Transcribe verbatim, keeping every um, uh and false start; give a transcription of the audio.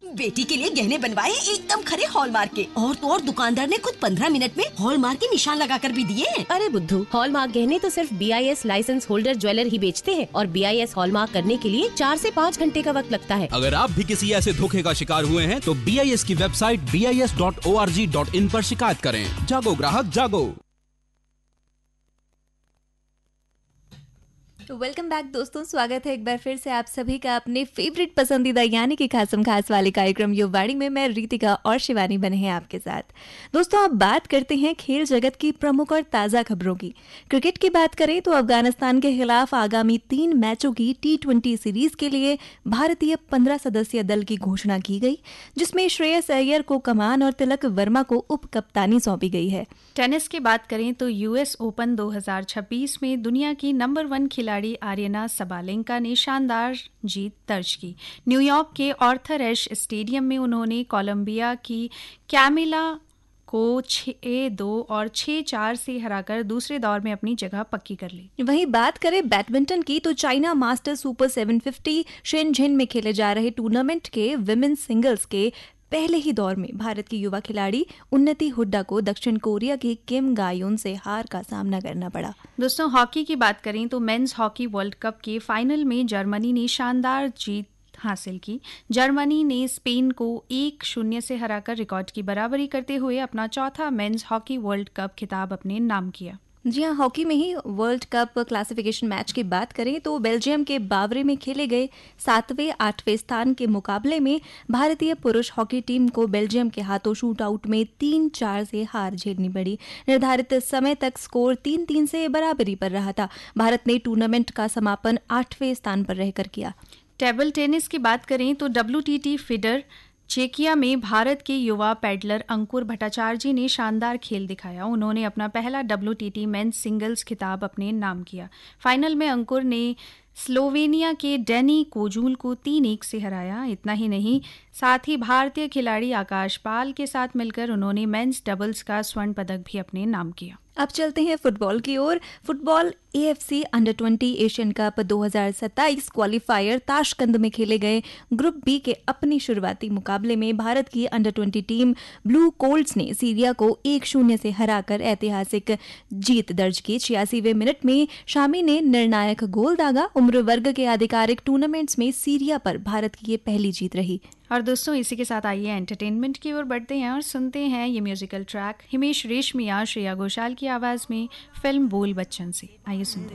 बेटी के लिए गहने बनवाए एकदम खरे हॉलमार्क के, और तो और दुकानदार ने खुद पंद्रह मिनट में हॉलमार्क के निशान लगा कर भी दिए। अरे बुद्धू, हॉलमार्क गहने तो सिर्फ B I S licence holder jeweller ही बेचते हैं और बी आई एस हॉलमार्क करने के लिए चार से पाँच घंटे का वक्त लगता है। अगर आप भी किसी ऐसे धोखे का शिकार हुए हैं तो बी आई एस की website B I S dot O R G dot in पर शिकायत करें। जागो ग्राहक जागो। तो वेलकम बैक दोस्तों, स्वागत है एक बार फिर से आप सभी का अपने फेवरेट पसंदीदा यानी कि खासम खास वाले कार्यक्रम युवावाणी में। मैं रितिका और शिवानी बने हैं आपके साथ। दोस्तों, अब बात करते हैं खेल जगत की प्रमुख और ताज़ा खबरों की। क्रिकेट की बात करें तो अफगानिस्तान के खिलाफ आगामी तीन मैचों की टी ट्वेंटी सीरीज के लिए भारतीय पंद्रह सदस्यीय दल की घोषणा की गई, जिसमें श्रेयस अय्यर को कमान और तिलक वर्मा को उप कप्तानी सौंपी गई है। टेनिस की बात करें तो यूएस ओपन दो हज़ार छब्बीस में दुनिया की नंबर वन खिलाड़ी आर्यना सबालेंका ने शानदार जीत दर्ज की। न्यूयॉर्क के आर्थर एश स्टेडियम में उन्होंने कोलंबिया की कैमिला को छह दो और छह चार से हराकर दूसरे दौर में अपनी जगह पक्की कर ली। वहीं बात करें बैडमिंटन की तो चाइना मास्टर सुपर सात सौ पचास शेनझेन में खेले जा रहे टूर्नामेंट के विमेन्स सिंगल्स के पहले ही दौर में भारत की युवा खिलाड़ी उन्नति हुड्डा को दक्षिण कोरिया की किम गायोन से हार का सामना करना पड़ा। दोस्तों, हॉकी की बात करें तो मेंस हॉकी वर्ल्ड कप के फाइनल में जर्मनी ने शानदार जीत हासिल की। जर्मनी ने स्पेन को एक शून्य से हराकर रिकॉर्ड की बराबरी करते हुए अपना चौथा मेंस हॉकी वर्ल्ड कप खिताब अपने नाम किया। जी हाँ, हॉकी में ही वर्ल्ड कप क्लासिफिकेशन मैच की बात करें तो बेल्जियम के बावरे में खेले गए सातवें आठवें स्थान के मुकाबले में भारतीय पुरुष हॉकी टीम को बेल्जियम के हाथों शूट आउट में तीन चार से हार झेलनी पड़ी। निर्धारित समय तक स्कोर तीन तीन से बराबरी पर रहा था। भारत ने टूर्नामेंट का समापन आठवें स्थान पर रहकर किया। टेबल टेनिस की बात करें तो डब्ल्यू टी टी फीडर चेकिया में भारत के युवा पैडलर अंकुर भट्टाचार्य ने शानदार खेल दिखाया। उन्होंने अपना पहला W T T men's singles खिताब अपने नाम किया। फाइनल में अंकुर ने स्लोवेनिया के डेनी कोजूल को तीन एक से हराया। इतना ही नहीं, साथ ही भारतीय खिलाड़ी आकाश पाल के साथ मिलकर उन्होंने मेंस डबल्स का स्वर्ण पदक भी अपने नाम किया। अब चलते हैं फुटबॉल की ओर। Football A F C under twenty Asian cup दो हज़ार सत्ताईस क्वालिफायर ताशकंद में खेले गए ग्रुप बी के अपनी शुरुआती मुकाबले में भारत की under twenty team blue colds ने सीरिया को एक शून्य से हराकर ऐतिहासिक जीत दर्ज की। छियासीवें मिनट में शामी ने निर्णायक गोल दागा। उम्र वर्ग के आधिकारिक टूर्नामेंट्स में सीरिया पर भारत की ये पहली जीत रही। और दोस्तों, इसी के साथ आइए एंटरटेनमेंट की ओर बढ़ते हैं और सुनते हैं ये म्यूजिकल ट्रैक हिमेश रेशमिया श्रेया घोषाल की आवाज में फिल्म बोल बच्चन से। आइए सुनते हैं।